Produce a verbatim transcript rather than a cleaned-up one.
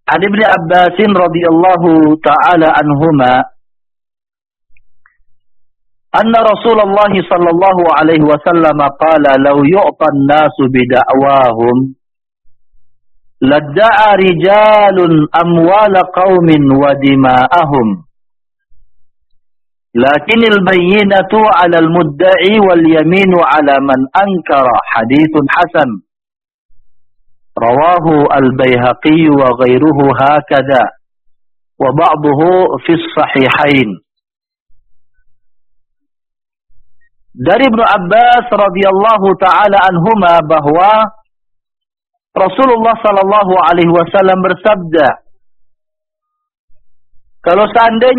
An Ibnu Abbas radhiyallahu ta'ala anhuma anna Rasulullah sallallahu alaihi wasallam qala law yu'ta an-nasu bida'wahum ladda'a rijalun amwala qaumin wa dima'ahum lakinil bayyinatu 'ala al-mudda'i wal yaminu 'ala man ankara. Haditsun hasan. Rawahu al-Baihaqi wa ghairuhu hakadha wa ba'dahu fi as-sahihain. Dari Ibnu Abbas radhiyallahu taala anhuma bahwa Rasulullah sallallahu alaihi wasallam bersabda, kalau seandainya